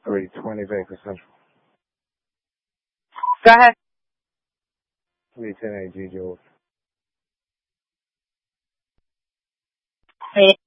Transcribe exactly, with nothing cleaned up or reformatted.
three twenty Vapor Central. Go ahead. three ten A G George. Hey.